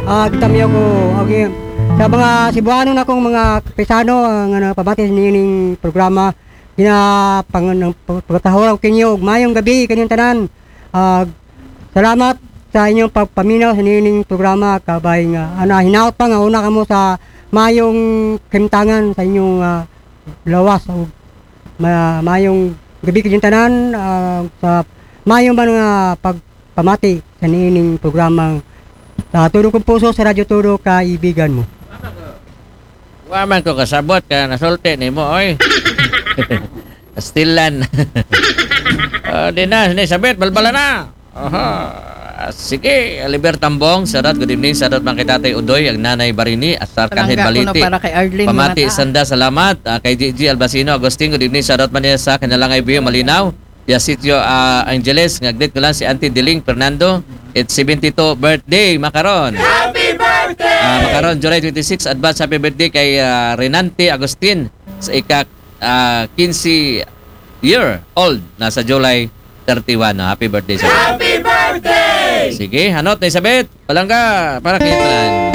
kita miyo ko okay. Sa mga Cebuano na kong mga pisano nga pamati sa nining programa pagkatahuraw kinyo ug mayong gabi kanyang tanan. Salamat sa inyong pagpaminaw sa nining programa kabay nga hinaot pa nga una kamo sa mayong kimtangan sa inyong lawas ug mayong gabi kanyang tanan sa mayong mga pagpamati sa nining programang Tudo kong puso sa Radyo Tudo kaibigan mo. Waman ko kasabot ka nasulti ni mo oy. Stilan. Di na, sabit, balbala na. Sige, Oliver Tambong, sarat, good evening, sarat mga kay Tatay Udoy, ang Nanay Barini, Asar Kahit Baliti. Para kay Arlene Pamati, Manata. Sanda, salamat. Kay Gigi Albacino, Agustin, good evening, sarat man niya sa Kanalang Ibiyo, Malinaw. Yasitio Angeles, ngaglit ko lang si Auntie Diling Fernando. It's 72 birthday, Makaron. Happy birthday! Makaron, July 26, advance happy birthday kay Renante Agustin sa 15 year old, nasa July 31. Happy birthday sa Happy birthday! Sige, hanot na Isabet. Palangga, para kayo tanan.